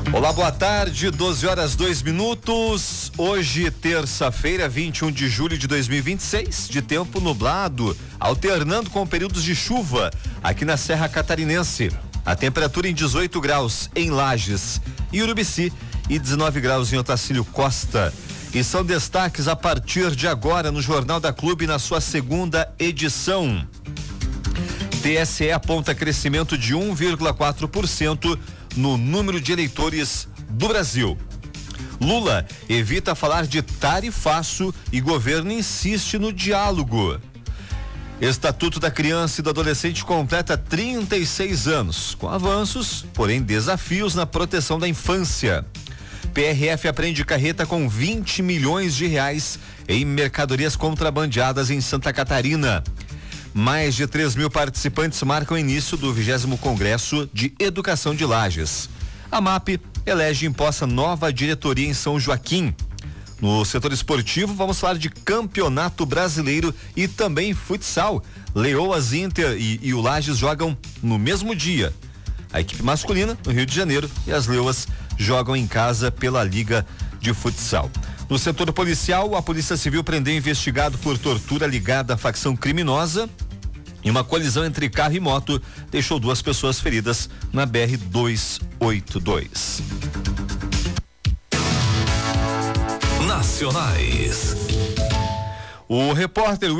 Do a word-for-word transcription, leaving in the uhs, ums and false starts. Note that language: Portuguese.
Olá, boa tarde, doze horas, dois minutos. Hoje, terça-feira, vinte e um de julho de dois mil e vinte e seis, de tempo nublado, alternando com períodos de chuva aqui na Serra Catarinense. A temperatura em dezoito graus em Lages e Urubici e dezenove graus em Otacílio Costa. E são destaques a partir de agora no Jornal da Clube na sua segunda edição. T S E aponta crescimento de um vírgula quatro por cento no número de eleitores do Brasil. Lula evita falar de tarifaço e governo insiste no diálogo. Estatuto da Criança e do Adolescente completa trinta e seis anos, com avanços, porém desafios na proteção da infância. P R F apreende carreta com vinte milhões de reais em mercadorias contrabandeadas em Santa Catarina. Mais de três mil participantes marcam o início do vigésimo Congresso de Educação de Lages. A M A P elege e imposta nova diretoria em São Joaquim. No setor esportivo, vamos falar de Campeonato Brasileiro e também futsal. Leoas, Inter e, e o Lages jogam no mesmo dia. A equipe masculina no Rio de Janeiro e as Leoas jogam em casa pela Liga de Futsal. No setor policial, a Polícia Civil prendeu investigado por tortura ligada à facção criminosa. E uma colisão entre carro e moto deixou duas pessoas feridas na B R duzentos e oitenta e dois. Nacionais. O repórter